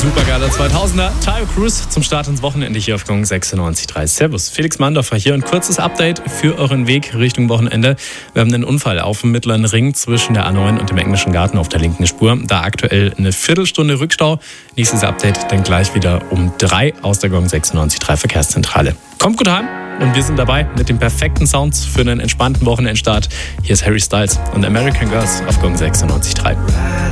Supergeiler 2000er. Tayo Cruz zum Start ins Wochenende hier auf Gong 96.3. Servus, Felix Mandorfer hier. Ein kurzes Update für euren Weg Richtung Wochenende. Wir haben einen Unfall auf dem Mittleren Ring zwischen der A9 und dem Englischen Garten auf der linken Spur. Da aktuell eine Viertelstunde Rückstau. Nächstes Update dann gleich wieder um 3 aus der Gong 96.3 Verkehrszentrale. Kommt gut heim und wir sind dabei mit den perfekten Sounds für einen entspannten Wochenendstart. Hier ist Harry Styles und American Girls auf Gong 96.3.